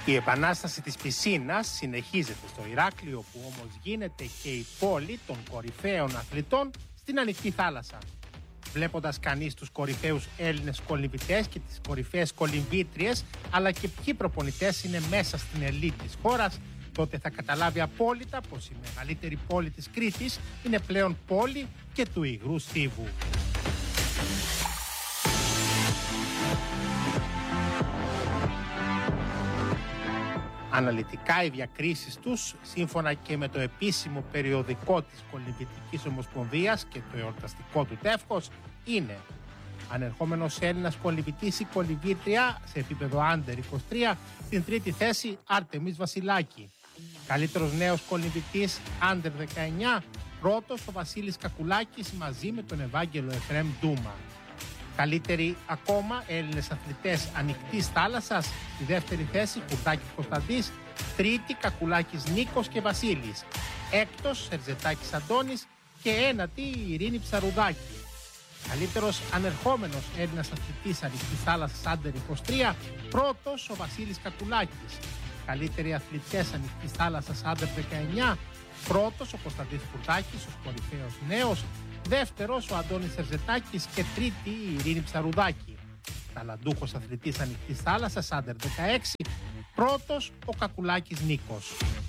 Η επανάσταση της πισίνας συνεχίζεται στο Ηράκλειο, που όμως γίνεται και η πόλη των κορυφαίων αθλητών στην ανοιχτή θάλασσα. Βλέποντας κανείς τους κορυφαίους Έλληνες κολυμβητές και τις κορυφαίες κολυμβήτριες, αλλά και ποιοι προπονητές είναι μέσα στην ελίτ της χώρας, τότε θα καταλάβει απόλυτα πως η μεγαλύτερη πόλη της Κρήτης είναι πλέον πόλη και του υγρού στίβου. Αναλυτικά οι διακρίσεις τους, σύμφωνα και με το επίσημο περιοδικό της Κολυμβητικής Ομοσπονδίας και το εορταστικό του τεύχος, είναι ανερχόμενος Έλληνας κολυμβητής ή κολυμβήτρια σε επίπεδο Under 23, στην τρίτη θέση Άρτεμις Βασιλάκη. Καλύτερος νέος κολυμβητής Under 19, πρώτος ο Βασίλης Κακουλάκης μαζί με τον Ευάγγελο Εφραίμ Ντούμα. Καλύτεροι ακόμα Έλληνες αθλητές ανοιχτής θάλασσας, στη δεύτερη θέση Κουρτάκης Κωνσταντής, τρίτη Κακουλάκης Νίκος και Βασίλης, έκτος Σερζετάκης Αντώνης και ένατη η Ειρήνη Ψαρουδάκη. Καλύτερος ανερχόμενος Έλληνας αθλητής ανοιχτής θάλασσας Under 23, πρώτος ο Βασίλης Κακουλάκης. Καλύτεροι αθλητές ανοιχτής θάλασσας Under 19, πρώτος ο Κωνσταντής Κουρτάκης, ως κορυφαίος νέος, δεύτερος ο Αντώνης Σερζετάκης και τρίτη η Ειρήνη Ψαρουδάκη. Ταλαντούχος αθλητής ανοιχτής θάλασσας Under 16, πρώτος ο Κακουλάκης Νίκος.